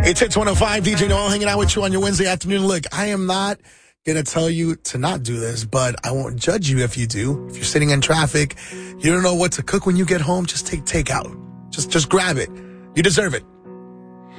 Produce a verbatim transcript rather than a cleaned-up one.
It's Hits one oh five, D J Noel hanging out with you on your Wednesday afternoon. Look, I am not going to tell you to not do this, but I won't judge you if you do. If you're sitting in traffic, you don't know what to cook when you get home, just take takeout. Just, just grab it. You deserve it.